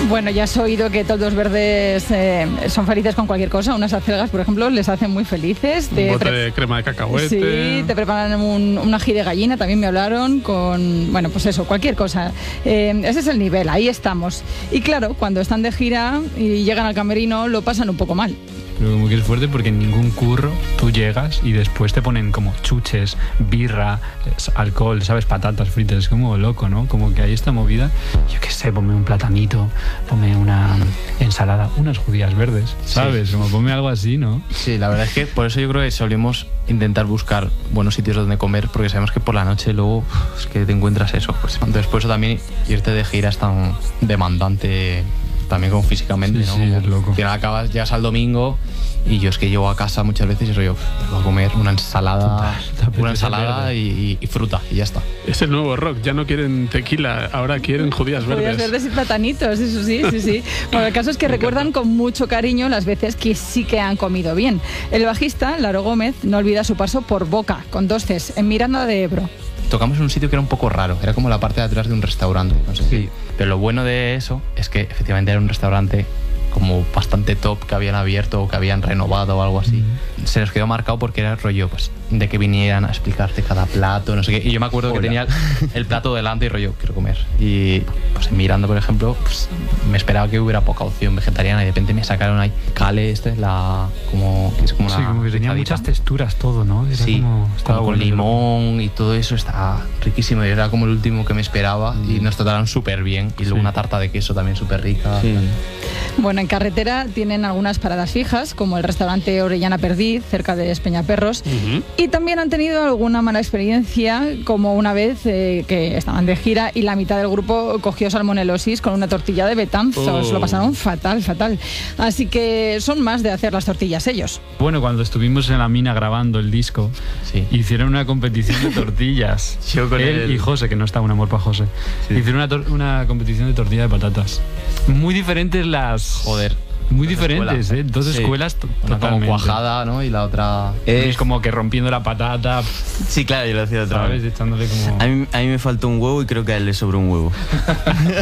Bueno, ya has oído que todos los verdes son felices con cualquier cosa. Unas acelgas, por ejemplo, les hacen muy felices. Un bote de crema de cacahuete. Sí, te preparan un ají de gallina, también me hablaron con... Bueno, pues eso, cualquier cosa. Ese es el nivel, ahí estamos. Y claro, cuando están de gira y llegan al camerino, lo pasan un poco mal. Pero como que es fuerte porque en ningún curro tú llegas y después te ponen como chuches, birra, alcohol, ¿sabes? Patatas fritas, es como loco, ¿no? Como que hay esta movida, yo qué sé, ponme un platanito, ponme una ensalada, unas judías verdes, ¿sabes? Sí. Como ponme algo así, ¿no? Sí, la verdad es que por eso yo creo que solemos intentar buscar buenos sitios donde comer, porque sabemos que por la noche luego es que te encuentras eso. Pues. Entonces por eso también irte de gira es tan demandante también como físicamente, sí, ¿no? Sí, como es loco. Al final acabas, llegas al domingo y yo es que llego a casa muchas veces y soy yo, voy a comer una ensalada, y fruta y ya está. Es el nuevo rock, ya no quieren tequila, ahora quieren judías verdes. Judías verdes y platanitos, eso sí, sí, sí. Bueno, el caso es que recuerdan con mucho cariño las veces que sí que han comido bien. El bajista, Laro Gómez, no olvida su paso por Boca, con 2 Cs, en Miranda de Ebro. Tocamos en un sitio que era un poco raro, era como la parte de atrás de un restaurante, no sé si. Pero lo bueno de eso es que efectivamente era un restaurante como bastante top que habían abierto o que habían renovado o algo así. Se nos quedó marcado porque era el rollo pues, de que vinieran a explicarte cada plato, no sé qué. Y yo me acuerdo que tenía el plato delante y rollo, quiero comer. Y pues en Miranda, por ejemplo, pues, me esperaba que hubiera poca opción vegetariana y de repente me sacaron ahí cale, que es como una... Sí, como que tenía muchas texturas todo, ¿no? Era sí, como con limón y todo eso, estaba riquísimo. Y era como el último que me esperaba y nos trataron súper bien. Y luego una tarta de queso también súper rica. Sí. Bueno, en carretera tienen algunas paradas fijas, como el restaurante Orellana Perdiz, cerca de Espeñaperros, y también han tenido alguna mala experiencia, como una vez que estaban de gira y la mitad del grupo cogió salmonelosis con una tortilla de Betanzos. Lo pasaron fatal, fatal. Así que son más de hacer las tortillas ellos. Bueno, cuando estuvimos en la mina grabando el disco, hicieron una competición de tortillas. Yo con él y José, que no está, un amor para José. Hicieron una competición de tortilla de patatas. Muy diferentes las... Joder. Muy diferentes, ¿eh? Dos escuelas una totalmente. como cuajada, ¿no? Y la otra... Es como que rompiendo la patata. Sí, claro, yo lo hacía otra vez. Echándole como... A mí me faltó un huevo y creo que a él le sobró un huevo.